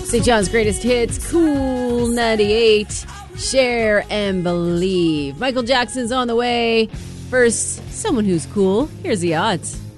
St. John's greatest hits, Cool 98, Share and Believe. Michael Jackson's on the way. First, someone who's cool. Here's the odds.